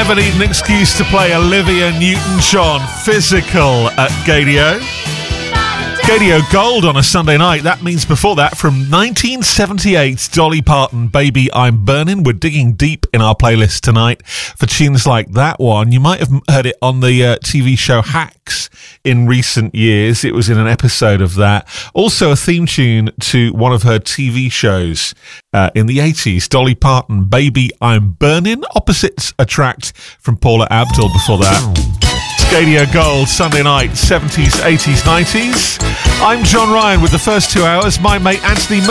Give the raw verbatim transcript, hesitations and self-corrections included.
never need an excuse to play Olivia Newton-John Physical at Gadio. Gadio Gold on a Sunday night. That means before that, from nineteen seventy-eight, Dolly Parton, Baby I'm Burning. We're digging deep in our playlist tonight for tunes like that one. You might have heard it on the uh, T V show Hacks in recent years. It was in an episode of that. Also a theme tune to one of her T V shows uh, in the eighties. Dolly Parton, Baby I'm Burning. Opposites Attract from Paula Abdul before that. Gadio Gold, Sunday night, seventies, eighties, nineties. I'm John Ryan with the first two hours. My mate Anthony